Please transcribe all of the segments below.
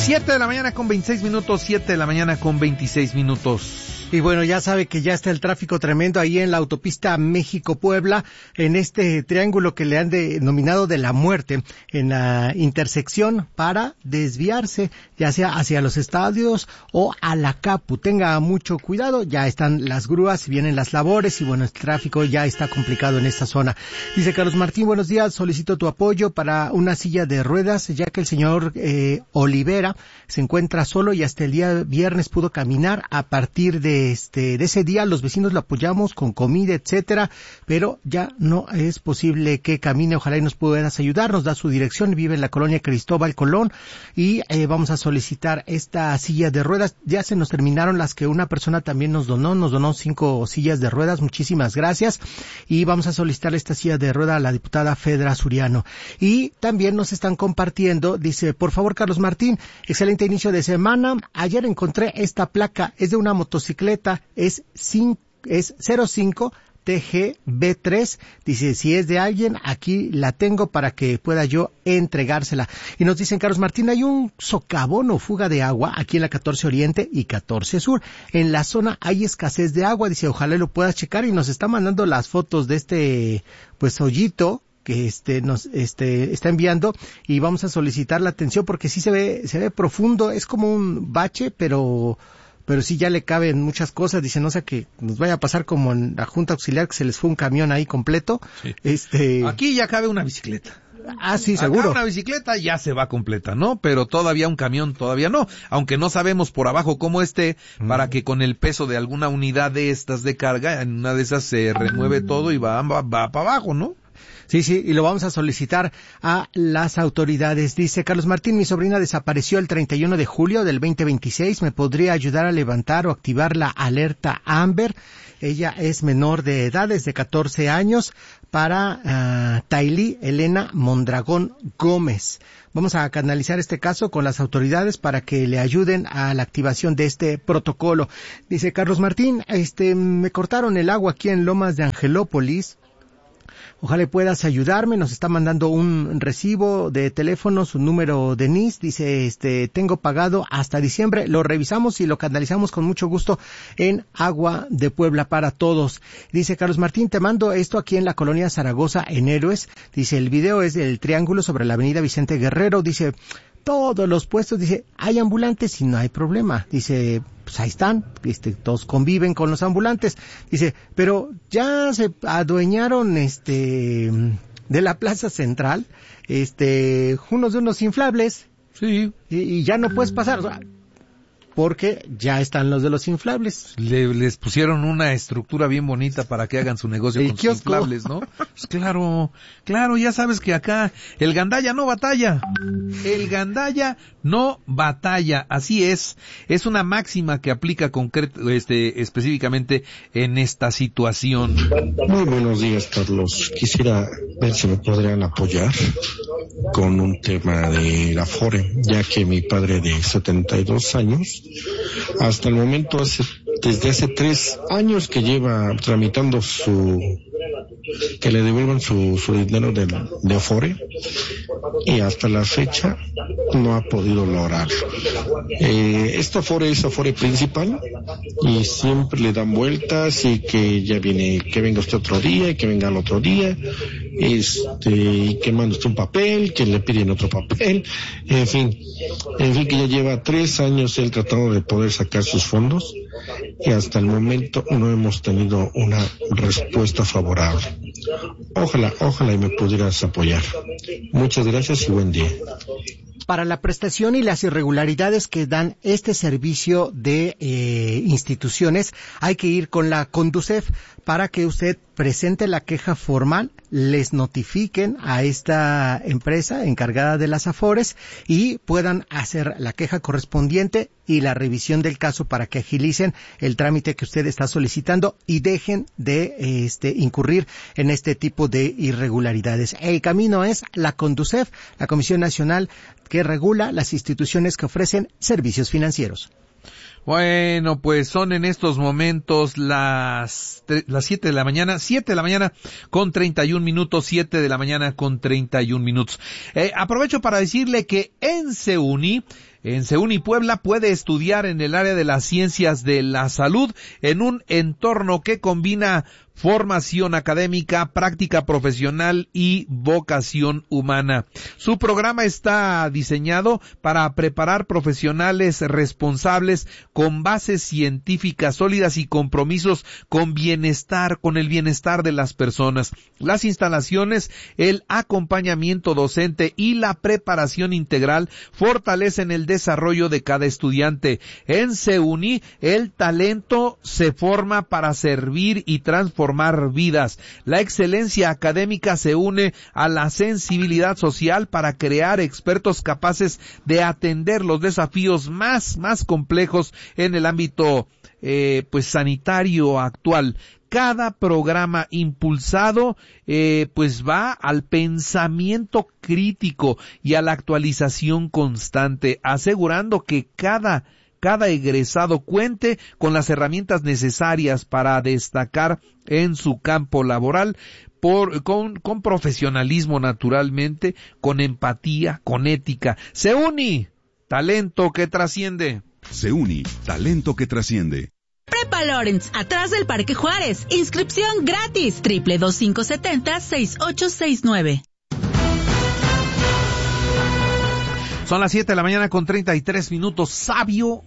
7 de la mañana con 26 minutos, 7 de la mañana con 26 minutos. Y bueno, ya sabe que ya está el tráfico tremendo ahí en la autopista México-Puebla, en este triángulo que le han denominado de la muerte, en la intersección para desviarse, ya sea hacia los estadios o a la Capu. Tenga mucho cuidado, ya están las grúas, vienen las labores y bueno, el tráfico ya está complicado en esta zona. Dice Carlos Martín, buenos días, solicito tu apoyo para una silla de ruedas, ya que el señor Olivera se encuentra solo y hasta el día viernes pudo caminar. A partir de ese día los vecinos lo apoyamos con comida, etcétera, pero ya no es posible que camine. Ojalá y nos puedas ayudar. Nos da su dirección, vive en la colonia Cristóbal Colón y vamos a solicitar esta silla de ruedas. Ya se nos terminaron las que una persona también nos donó 5 sillas de ruedas, muchísimas gracias, y vamos a solicitar esta silla de rueda a la diputada Fedra Suriano. Y también nos están compartiendo, dice, por favor Carlos Martín, excelente inicio de semana. Ayer encontré esta placa, es de una motocicleta, es 05 TGB3, dice, si es de alguien, aquí la tengo para que pueda yo entregársela. Y nos dicen, Carlos Martín, hay un socavón o fuga de agua aquí en la 14 Oriente y 14 Sur. En la zona hay escasez de agua, dice, ojalá lo puedas checar, y nos está mandando las fotos de este, pues, hoyito que nos está enviando, y vamos a solicitar la atención porque sí se ve profundo, es como un bache, pero sí ya le caben muchas cosas. Dice, no sé que nos vaya a pasar como en la Junta Auxiliar, que se les fue un camión ahí completo. Sí. Aquí ya cabe una bicicleta. Ah, sí, seguro. Acá una bicicleta ya se va completa, ¿no? Pero todavía un camión todavía no, aunque no sabemos por abajo cómo esté, para que con el peso de alguna unidad de estas de carga, en una de esas se remueve todo y va para abajo, ¿no? Sí, y lo vamos a solicitar a las autoridades. Dice Carlos Martín, mi sobrina desapareció el 31 de julio del 2026. ¿Me podría ayudar a levantar o activar la alerta Amber? Ella es menor de edad, es de 14 años, para Tailí Elena Mondragón Gómez. Vamos a canalizar este caso con las autoridades para que le ayuden a la activación de este protocolo. Dice Carlos Martín, me cortaron el agua aquí en Lomas de Angelópolis. Ojalá puedas ayudarme. Nos está mandando un recibo de teléfono, su número de NIS. Dice, tengo pagado hasta diciembre. Lo revisamos y lo canalizamos con mucho gusto en Agua de Puebla para todos. Dice Carlos Martín, te mando esto aquí en la colonia Zaragoza, en Héroes. Dice, el video es del triángulo sobre la avenida Vicente Guerrero. Dice, todos los puestos, dice, hay ambulantes y no hay problema. Dice, pues ahí están, todos conviven con los ambulantes. Dice, pero ya se adueñaron de la plaza central, unos de unos inflables. Sí. Y ya no puedes pasar, o sea, porque ya están los de los inflables. Les pusieron una estructura bien bonita para que hagan su negocio con sus inflables, ¿no? Pues claro, ya sabes que acá el gandaya no batalla. El gandaya no batalla, así es. Es una máxima que aplica específicamente en esta situación. Muy buenos días, Carlos. Quisiera ver si me podrían apoyar con un tema de la Afore, ya que mi padre de 72 años, hasta el momento, desde hace 3 años que lleva tramitando que le devuelvan su dinero de Afore, y hasta la fecha no ha podido lograrlo. Esta Afore es Afore principal y siempre le dan vueltas y que ya viene, que venga usted otro día y que venga el otro día, y que manda usted un papel, que le piden otro papel, en fin, que ya lleva 3 años él tratando de poder sacar sus fondos y hasta el momento no hemos tenido una respuesta favorable. Ojalá y me pudieras apoyar. Muchas gracias y buen día. Para la prestación y las irregularidades que dan este servicio de instituciones, hay que ir con la Conducef para que usted presente la queja formal, les notifiquen a esta empresa encargada de las Afores y puedan hacer la queja correspondiente y la revisión del caso para que agilicen el trámite que usted está solicitando y dejen de incurrir en este tipo de irregularidades. El camino es la Conducef, la Comisión Nacional que regula las instituciones que ofrecen servicios financieros. Bueno, pues son en estos momentos las 7 de la mañana con 31 minutos, 7 de la mañana con 31 minutos. Aprovecho para decirle que en CEUNI Puebla puede estudiar en el área de las ciencias de la salud en un entorno que combina formación académica, práctica profesional y vocación humana. Su programa está diseñado para preparar profesionales responsables con bases científicas sólidas y compromisos con el bienestar de las personas. Las instalaciones, el acompañamiento docente y la preparación integral fortalecen el desarrollo de cada estudiante. En CEUNI, el talento se forma para servir y transformar vidas. La excelencia académica se une a la sensibilidad social para crear expertos capaces de atender los desafíos más complejos en el ámbito sanitario actual. Cada programa impulsado pues va al pensamiento crítico y a la actualización constante, asegurando que cada egresado cuente con las herramientas necesarias para destacar en su campo laboral, con profesionalismo naturalmente, con empatía, con ética. CEUNI, talento que trasciende. CEUNI, talento que trasciende. Prepa Lawrence, atrás del Parque Juárez. Inscripción gratis. 222-570-6869. Son las 7 de la mañana con 33 minutos. Sabio.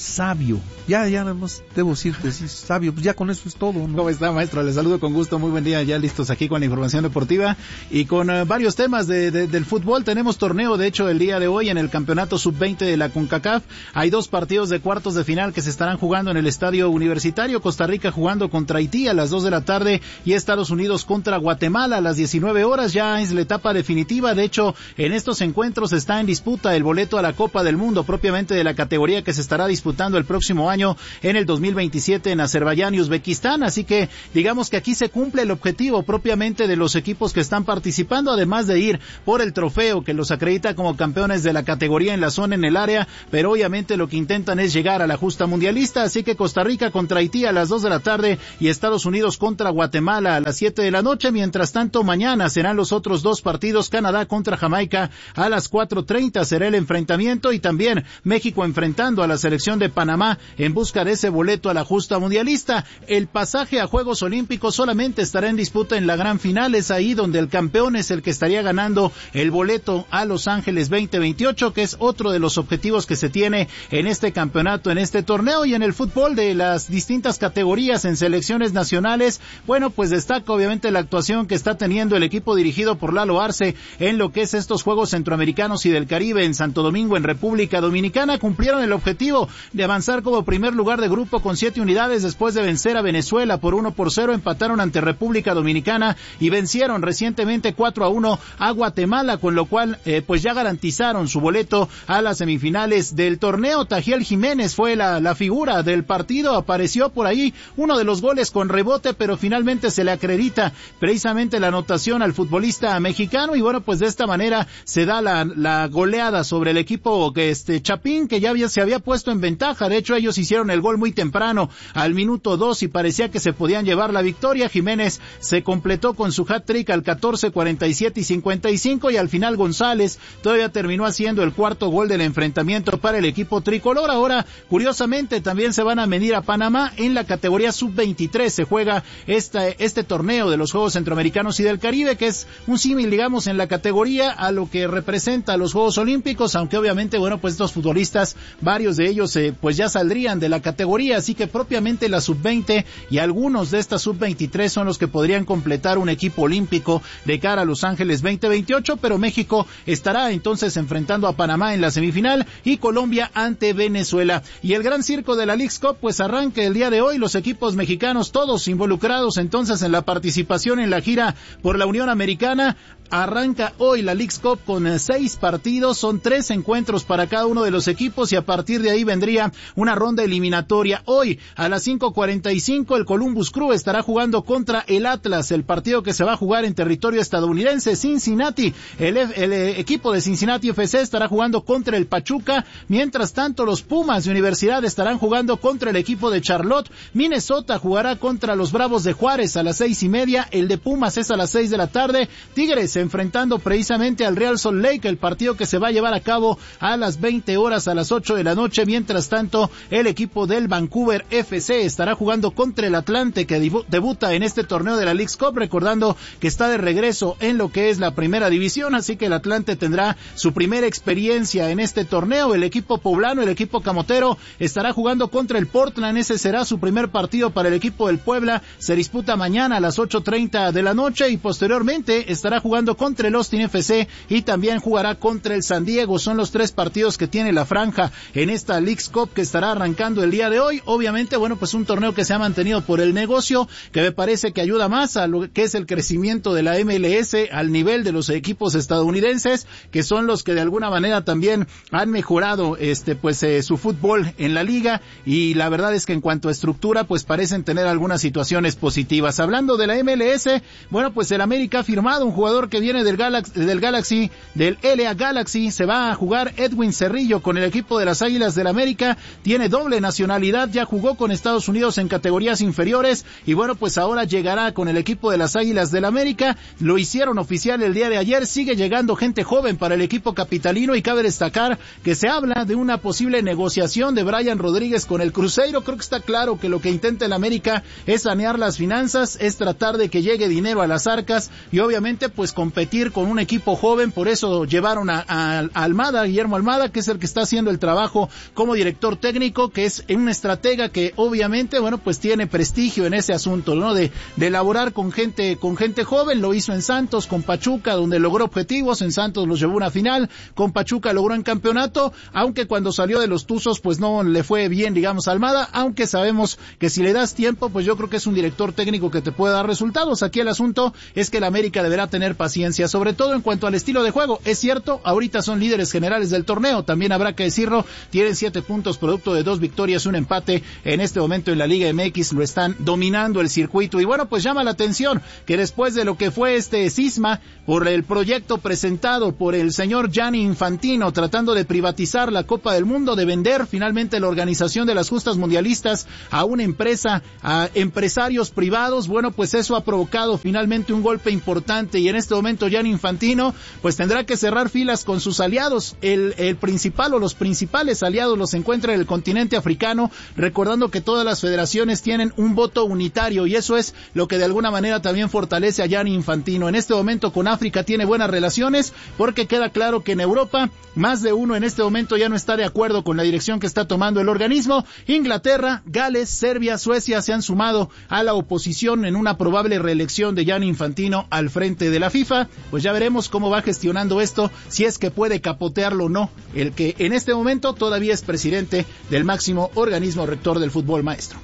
Ya nada más debo decirte, sí, sabio, pues ya con eso es todo, ¿no? ¿Cómo está, maestro? Les saludo con gusto, muy buen día, ya listos aquí con la información deportiva y con varios temas del fútbol. Tenemos torneo, de hecho, el día de hoy en el campeonato sub-20 de la CONCACAF. Hay 2 partidos de cuartos de final que se estarán jugando en el estadio universitario. Costa Rica jugando contra Haití a las 2 de la tarde y Estados Unidos contra Guatemala a las 19 horas. Ya es la etapa definitiva. De hecho, en estos encuentros está en disputa el boleto a la Copa del Mundo, propiamente de la categoría que se estará disputando el próximo año en el 2027 en Azerbaiyán y Uzbekistán, así que digamos que aquí se cumple el objetivo propiamente de los equipos que están participando, además de ir por el trofeo que los acredita como campeones de la categoría en la zona, en el área, pero obviamente lo que intentan es llegar a la justa mundialista, así que Costa Rica contra Haití a las 2 de la tarde y Estados Unidos contra Guatemala a las 7 de la noche, mientras tanto mañana serán los otros 2 partidos, Canadá contra Jamaica a las 4:30 será el enfrentamiento y también México enfrentando a la selección de Panamá en busca de ese boleto a la justa mundialista. El pasaje a Juegos Olímpicos solamente estará en disputa en la gran final, es ahí donde el campeón es el que estaría ganando el boleto a Los Ángeles 2028, que es otro de los objetivos que se tiene en este campeonato, en este torneo. Y en el fútbol de las distintas categorías en selecciones nacionales, bueno, pues destaca obviamente la actuación que está teniendo el equipo dirigido por Lalo Arce en lo que es estos Juegos Centroamericanos y del Caribe en Santo Domingo, en República Dominicana. Cumplieron el objetivo de avanzar como primer lugar de grupo con 7 unidades después de vencer a Venezuela por 1-0, empataron ante República Dominicana y vencieron recientemente 4-1 a Guatemala, con lo cual pues ya garantizaron su boleto a las semifinales del torneo. Tajiel Jiménez fue la figura del partido, apareció por ahí uno de los goles con rebote, pero finalmente se le acredita precisamente la anotación al futbolista mexicano y bueno, pues de esta manera se da la goleada sobre el equipo Chapín, que ya se había puesto en ventaja. De hecho, ellos hicieron el gol muy temprano al minuto 2 y parecía que se podían llevar la victoria. Jiménez se completó con su hat-trick al 14, 47 y 55 y al final González todavía terminó haciendo el cuarto gol del enfrentamiento para el equipo tricolor. Ahora, curiosamente, también se van a medir a Panamá en la categoría sub-23. Se juega este torneo de los Juegos Centroamericanos y del Caribe, que es un símil, digamos, en la categoría a lo que representa los Juegos Olímpicos, aunque obviamente, bueno, pues estos futbolistas, varios de ellos pues ya saldrían de la categoría, así que propiamente la sub-20 y algunos de esta sub-23 son los que podrían completar un equipo olímpico de cara a Los Ángeles 2028, pero México estará entonces enfrentando a Panamá en la semifinal y Colombia ante Venezuela. Y el gran circo de la Leagues Cup pues arranca el día de hoy, los equipos mexicanos todos involucrados entonces en la participación en la gira por la Unión Americana. Arranca hoy la Leagues Cup con 6 partidos, son 3 encuentros para cada uno de los equipos y a partir de ahí vendrá tendría una ronda eliminatoria. Hoy a las 5:45 el Columbus Crew estará jugando contra el Atlas, el partido que se va a jugar en territorio estadounidense. Cincinnati, el equipo de Cincinnati FC estará jugando contra el Pachuca. Mientras tanto, los Pumas de Universidad estarán jugando contra el equipo de Charlotte. Minnesota jugará contra los Bravos de Juárez a las 6:30. El de Pumas es a las 6 de la tarde. Tigres enfrentando precisamente al Real Salt Lake, el partido que se va a llevar a cabo a las 20 horas, a las 8 de la noche. Mientras tanto, el equipo del Vancouver FC estará jugando contra el Atlante, que debuta en este torneo de la Leagues Cup, recordando que está de regreso en lo que es la primera división, así que el Atlante tendrá su primera experiencia en este torneo. El equipo poblano, el equipo camotero, estará jugando contra el Portland. Ese será su primer partido para el equipo del Puebla. Se disputa mañana a las 8:30 de la noche y posteriormente estará jugando contra el Austin FC y también jugará contra el San Diego. Son los 3 partidos que tiene la franja en esta Leagues Cup que estará arrancando el día de hoy. Obviamente, bueno, pues un torneo que se ha mantenido por el negocio, que me parece que ayuda más a lo que es el crecimiento de la MLS al nivel de los equipos estadounidenses, que son los que de alguna manera también han mejorado su fútbol en la liga, y la verdad es que en cuanto a estructura pues parecen tener algunas situaciones positivas. Hablando de la MLS, bueno, pues el América ha firmado un jugador que viene del LA Galaxy. Se va a jugar Edwin Cerrillo con el equipo de las Águilas del América. Tiene doble nacionalidad, ya jugó con Estados Unidos en categorías inferiores y bueno, pues ahora llegará con el equipo de las Águilas del América. Lo hicieron oficial el día de ayer. Sigue llegando gente joven para el equipo capitalino y cabe destacar que se habla de una posible negociación de Brian Rodríguez con el Cruzeiro. Creo que está claro que lo que intenta el América es sanear las finanzas, es tratar de que llegue dinero a las arcas y obviamente pues competir con un equipo joven. Por eso llevaron a Almada, Guillermo Almada, que es el que está haciendo el trabajo como director técnico, que es un estratega que obviamente, bueno, pues tiene prestigio en ese asunto, ¿no? De elaborar con gente joven. Lo hizo en Santos, con Pachuca, donde logró objetivos. En Santos los llevó a una final, con Pachuca logró un campeonato, aunque cuando salió de los Tuzos pues no le fue bien, digamos, a Almada, aunque sabemos que si le das tiempo, pues yo creo que es un director técnico que te puede dar resultados. Aquí el asunto es que el América deberá tener paciencia, sobre todo en cuanto al estilo de juego. Es cierto, ahorita son líderes generales del torneo, también habrá que decirlo, tienen 7 puntos producto de 2 victorias, un empate. En este momento en la Liga MX lo están dominando el circuito y bueno, pues llama la atención que después de lo que fue este cisma por el proyecto presentado por el señor Gianni Infantino, tratando de privatizar la Copa del Mundo, de vender finalmente la organización de las justas mundialistas a una empresa, a empresarios privados, bueno, pues eso ha provocado finalmente un golpe importante y en este momento Gianni Infantino pues tendrá que cerrar filas con sus aliados. El principal o los principales aliados los encuentra en el continente africano, recordando que todas las federaciones tienen un voto unitario y eso es lo que de alguna manera también fortalece a Gianni Infantino. En este momento con África tiene buenas relaciones porque queda claro que en Europa más de uno en este momento ya no está de acuerdo con la dirección que está tomando el organismo. Inglaterra, Gales, Serbia, Suecia se han sumado a la oposición en una probable reelección de Gianni Infantino al frente de la FIFA. Pues ya veremos cómo va gestionando esto, si es que puede capotearlo o no, el que en este momento todavía es presidente del máximo organismo rector del fútbol, maestro.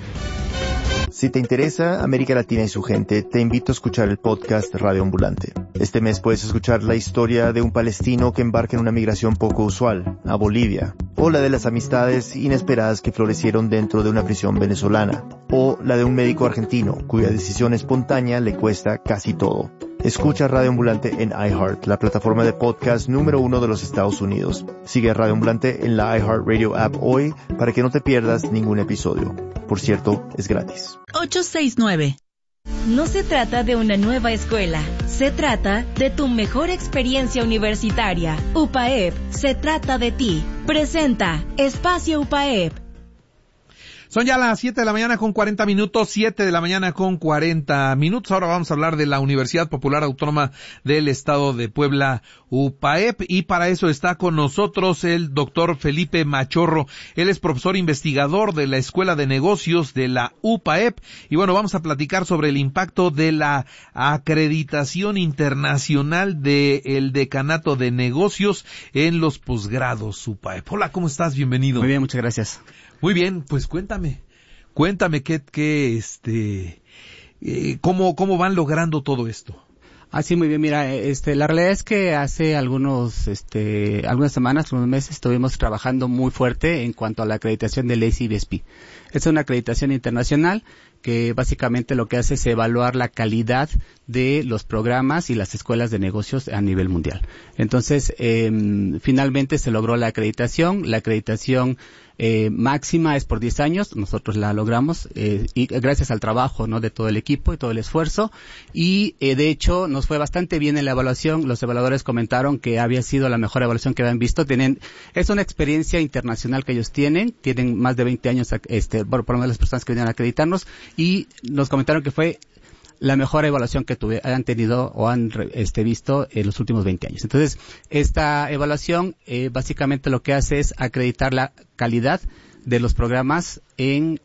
Si te interesa América Latina y su gente, te invito a escuchar el podcast Radio Ambulante. Este mes puedes escuchar la historia de un palestino que embarca en una migración poco usual, a Bolivia, o la de las amistades inesperadas que florecieron dentro de una prisión venezolana, o la de un médico argentino cuya decisión espontánea le cuesta casi todo. Escucha Radio Ambulante en iHeart, la plataforma de podcast número 1 de los Estados Unidos. Sigue Radio Ambulante en la iHeartRadio app hoy para que no te pierdas ningún episodio. Por cierto, es gratis. 869. No se trata de una nueva escuela, se trata de tu mejor experiencia universitaria. UPAEP, se trata de ti. Presenta Espacio UPAEP. Son ya las 7 de la mañana con 40 minutos, 7 de la mañana con 40 minutos. Ahora vamos a hablar de la Universidad Popular Autónoma del Estado de Puebla, UPAEP, y para eso está con nosotros el doctor Felipe Machorro. Él es profesor investigador de la Escuela de Negocios de la UPAEP, y bueno, vamos a platicar sobre el impacto de la acreditación internacional del Decanato de Negocios en los posgrados UPAEP. Hola, ¿cómo estás? Bienvenido. Muy bien, muchas gracias. Cómo van logrando todo esto. Sí, muy bien. Mira, la realidad es que hace algunas semanas, unos meses, estuvimos trabajando muy fuerte en cuanto a la acreditación del ACBSP. Es una acreditación internacional que básicamente lo que hace es evaluar la calidad de los programas y las escuelas de negocios a nivel mundial. Entonces, finalmente se logró la acreditación. La acreditación máxima es por 10 años, nosotros la logramos y gracias al trabajo, ¿no?, de todo el equipo y todo el esfuerzo, y de hecho nos fue bastante bien en la evaluación. Los evaluadores comentaron que había sido la mejor evaluación que habían visto. Es una experiencia internacional que ellos tienen más de 20 años, por lo menos las personas que vinieron a acreditarnos, y nos comentaron que fue la mejor evaluación que han tenido o han visto en los últimos 20 años. Entonces, esta evaluación básicamente lo que hace es acreditar la calidad de los programas en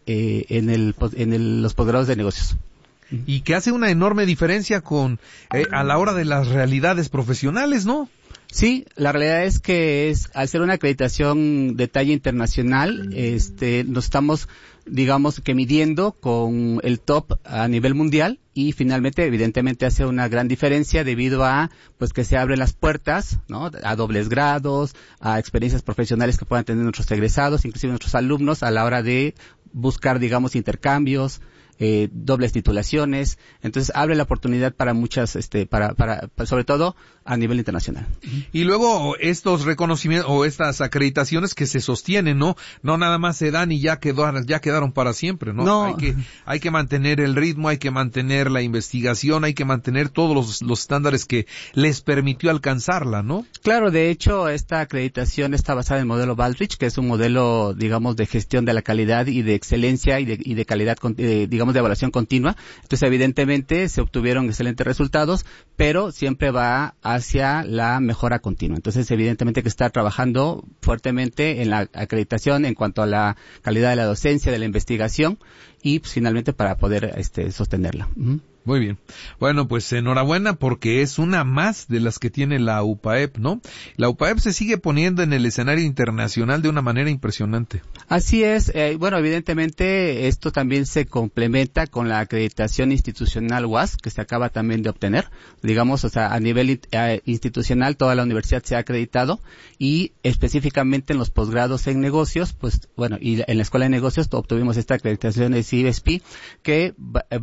los posgrados de negocios. Y que hace una enorme diferencia a la hora de las realidades profesionales, ¿no? Sí, la realidad es que al ser una acreditación de talla internacional, nos estamos, digamos que midiendo con el top a nivel mundial, y finalmente evidentemente hace una gran diferencia debido a pues que se abren las puertas, ¿no?, a dobles grados, a experiencias profesionales que puedan tener nuestros egresados, inclusive nuestros alumnos, a la hora de buscar, digamos, intercambios, dobles titulaciones. Entonces abre la oportunidad para muchas, para sobre todo a nivel internacional. Y luego estos reconocimientos o estas acreditaciones que se sostienen, ¿no? No nada más se dan y ya quedaron para siempre, ¿no? No. Hay que mantener el ritmo, hay que mantener la investigación, hay que mantener todos los estándares que les permitió alcanzarla, ¿no? Claro, de hecho esta acreditación está basada en el modelo Baldrige, que es un modelo, digamos, de gestión de la calidad y de excelencia y de calidad, digamos, de evaluación continua. Entonces, evidentemente, se obtuvieron excelentes resultados, pero siempre va hacia la mejora continua. Entonces, evidentemente que está trabajando fuertemente en la acreditación en cuanto a la calidad de la docencia, de la investigación, y pues, finalmente para poder sostenerla. Uh-huh. Muy bien. Bueno, pues enhorabuena porque es una más de las que tiene la UPAEP, ¿no? La UPAEP se sigue poniendo en el escenario internacional de una manera impresionante. Así es. Bueno, evidentemente esto también se complementa con la acreditación institucional UAS que se acaba también de obtener. Digamos, o sea, a nivel institucional toda la universidad se ha acreditado, y específicamente en los posgrados en negocios, pues bueno, y en la escuela de negocios obtuvimos esta acreditación de CBSP que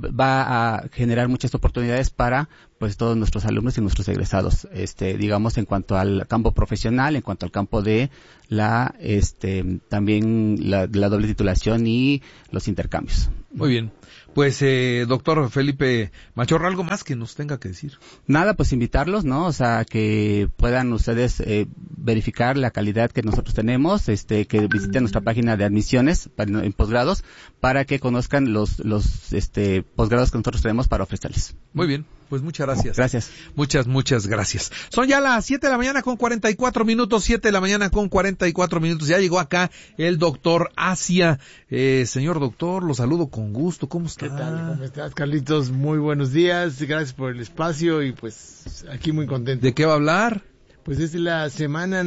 va a generar muchas oportunidades para pues todos nuestros alumnos y nuestros egresados, digamos, en cuanto al campo profesional, en cuanto al campo de la también la doble titulación y los intercambios. Muy bien. Pues, doctor Felipe Machorro, ¿algo más que nos tenga que decir? Nada, pues invitarlos, ¿no? O sea, que puedan ustedes verificar la calidad que nosotros tenemos, que visiten nuestra página de admisiones en posgrados para que conozcan los posgrados que nosotros tenemos para ofrecerles. Muy bien, pues muchas gracias. Gracias. Muchas gracias. Son ya las 7 de la mañana con 44 minutos, 7 de la mañana con 44 minutos. Ya llegó acá el doctor Asia. Señor doctor, lo saludo con gusto. ¿Cómo está? ¿Qué tal? ¿Cómo estás, Carlitos? Muy buenos días. Gracias por el espacio y pues aquí muy contento. ¿De qué va a hablar? Pues es la Semana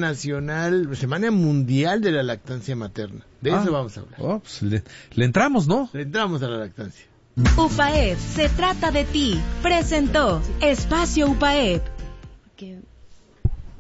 Mundial de la Lactancia Materna. De eso vamos a hablar. Pues le entramos, ¿no? Le entramos a la lactancia. UPAEP, se trata de ti. Presentó Espacio UPAEP.